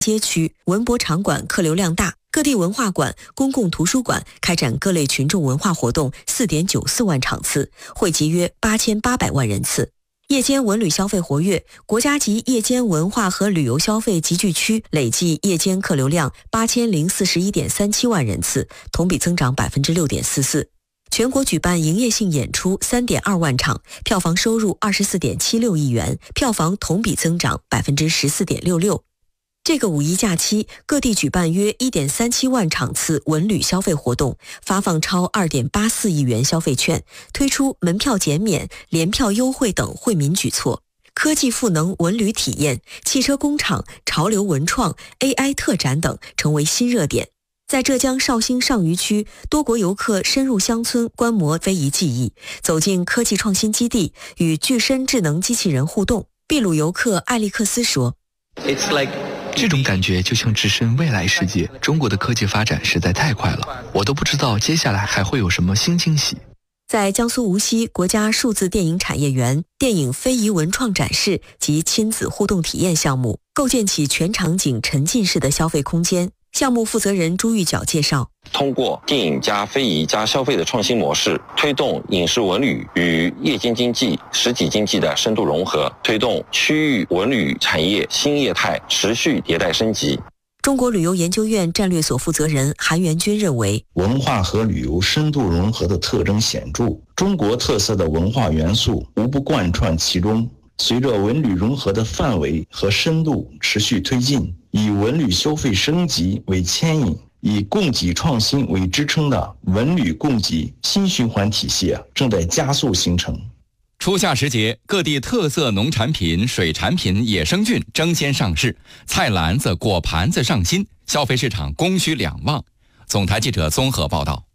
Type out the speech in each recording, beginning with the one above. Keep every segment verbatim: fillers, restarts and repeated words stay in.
街区、文博场馆客流量大，各地文化馆、公共图书馆开展各类群众文化活动 四点九四万场次，汇集约八千八百万人次。夜间文旅消费活跃，国家级夜间文化和旅游消费集聚区累计夜间客流量八千零四十一点三七万人次，同比增长百分之六点四四。全国举办营业性演出 三点二万场，票房收入 二十四点七六亿元，票房同比增长百分之十四点六六。这个五一假期，各地举办约 一点三七万场次文旅消费活动，发放超 二点八四亿元消费券，推出门票减免、联票优惠等惠民举措。科技赋能文旅体验，汽车工厂、潮流文创、A I 特展等成为新热点。在浙江绍兴上虞区，多国游客深入乡村观摩非遗技艺，走进科技创新基地，与具身智能机器人互动。秘鲁游客艾利克斯说 It's like这种感觉就像置身未来世界，中国的科技发展实在太快了，我都不知道接下来还会有什么新惊喜。 在江苏无锡国家数字电影产业园，电影非遗文创展示及亲子互动体验项目，构建起全场景沉浸式的消费空间。项目负责人朱玉角介绍， 通过电影加非遗加消费的创新模式，推动影视文旅与夜间经济、实体经济的深度融合，推动区域文旅产业新业态持续迭代升级。 中国旅游研究院战略所负责人韩元军认为， 文化和旅游深度融合的特征显著，中国特色的文化元素无不贯穿其中。随着文旅融合的范围和深度持续推进，以文旅消费升级为牵引，以供给创新为支撑的文旅供给新循环体系正在加速形成。 初夏时节，各地特色农产品、水产品、野生菌争先上市，菜篮子、果盘子上新，消费市场供需两旺。总台记者综合报道。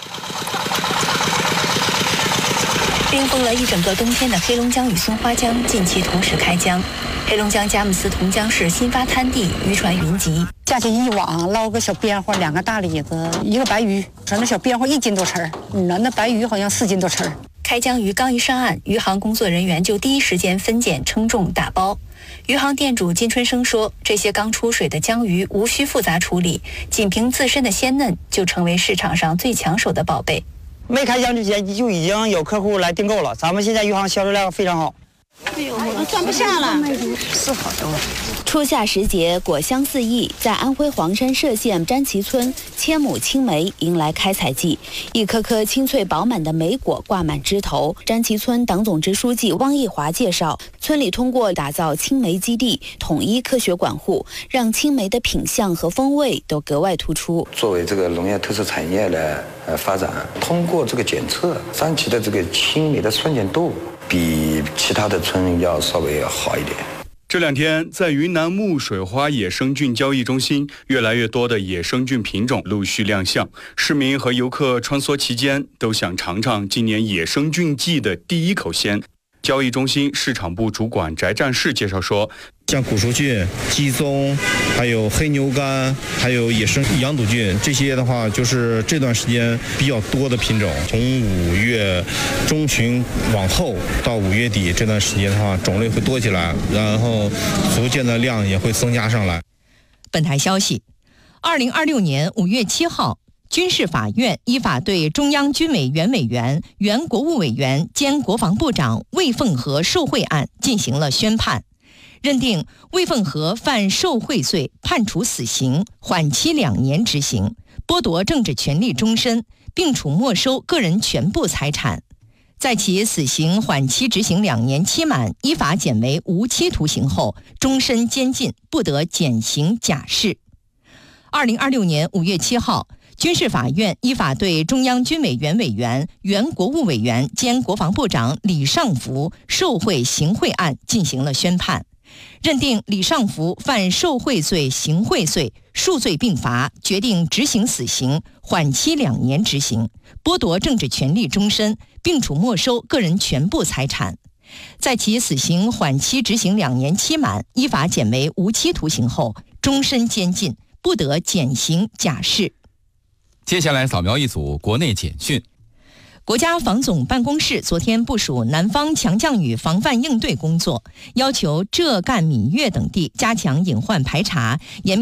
冰封了一整个冬天的黑龙江与松花江近期同时开江。黑龙江佳木斯同江市新发滩地渔船云集， 架起一网，捞个小边花，两个大李子，一个白鱼，说那小边花一斤多沉，嗯，那白鱼好像四斤多沉。 开江鱼刚一上岸，渔行工作人员就第一时间分拣、称重、打包。渔行店主金春生说，这些刚出水的江鱼无需复杂处理，仅凭自身的鲜嫩，就成为市场上最抢手的宝贝。 没开江之前就已经有客户来订购了，咱们现在渔行销售量非常好。 哎呦，我装不下了， 是好的。初夏时节，果香四溢，在安徽黄山歙县詹旗村，千亩青梅迎来开采季，一颗颗清脆饱满的梅果挂满枝头。詹旗村党总支书记汪义华介绍，村里通过打造青梅基地，统一科学管护，让青梅的品相和风味都格外突出。 作为这个农业特色产业的呃发展，通过这个检测，詹旗的这个青梅的酸碱度比其他的村要稍微好一点。 这两天，在云南木水花野生菌交易中心，越来越多的野生菌品种陆续亮相。市民和游客穿梭其间，都想尝尝今年野生菌季的第一口鲜。交易中心市场部主管翟战士介绍说， 像古熟菌、鸡枞，还有黑牛肝，还有野生羊肚菌，这些的话就是这段时间比较多的品种。从五月中旬往后到五月底这段时间的话，种类会多起来，然后逐渐的量也会增加上来。 本台消息，二零二六年五月七号。军事法院依法对中央军委原委员、原国务委员兼国防部长魏凤和受贿案进行了宣判，认定魏凤和犯受贿罪，判处死刑，缓期两年执行，剥夺政治权利终身，并处没收个人全部财产。在其死刑缓期执行两年期满，依法减为无期徒刑后，终身监禁，不得减刑假释。二零二六年五月七号。军事法院依法对中央军委原委员、原国务委员兼国防部长李尚福受贿行贿案进行了宣判，认定李尚福犯受贿罪、行贿罪，数罪并罚，决定执行死刑，缓期两年执行，剥夺政治权利终身，并处没收个人全部财产。在其死刑缓期执行两年期满，依法减为无期徒刑后，终身监禁，不得减刑假释。 接下来扫描一组国内简讯。 国家防总办公室昨天部署南方强降雨防范应对工作，要求浙赣闽粤等地加强隐患排查，严